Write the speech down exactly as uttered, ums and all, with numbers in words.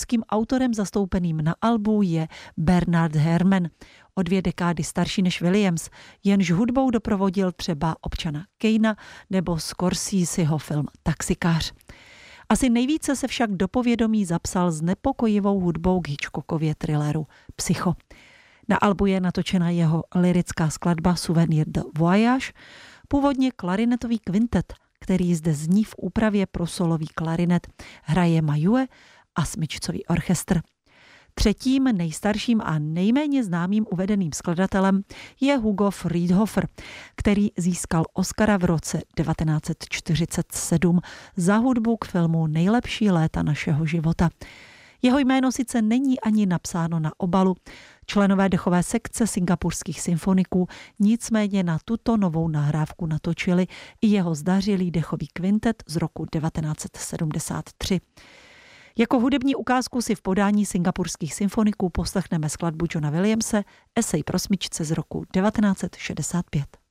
skotským autorem zastoupeným na albu je Bernard Herrmann, o dvě dekády starší než Williams, jenž hudbou doprovodil třeba Občana Kejna nebo Scorseseho film Taxikář. Asi nejvíce se však do povědomí zapsal s nepokojivou hudbou k Hitchcockově thrilleru Psycho. Na albu je natočena jeho lyrická skladba Souvenir de Voyage, původně klarinetový kvintet, který zde zní v úpravě pro solový klarinet, hraje Majue a smyčcový orchestr. Třetím nejstarším a nejméně známým uvedeným skladatelem je Hugo Friedhofer, který získal Oscara v roce devatenáct set čtyřicet sedm za hudbu k filmu Nejlepší léta našeho života. Jeho jméno sice není ani napsáno na obalu. Členové dechové sekce singapurských symfoniků nicméně na tuto novou nahrávku natočili i jeho zdařilý dechový kvintet z roku devatenáct set sedmdesát tři. Jako hudební ukázku si v podání singapurských symfoniků poslechneme skladbu Johna Williamse Esej pro smyčce z roku devatenáct set šedesát pět.